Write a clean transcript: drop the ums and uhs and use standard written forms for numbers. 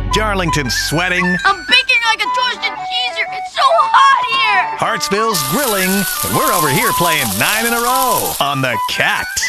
Darlington's sweating. I'm baking like a toasted cheeser. It's so hot here. Hartsville's grilling. And we're over here playing 9 in a row on The Cat.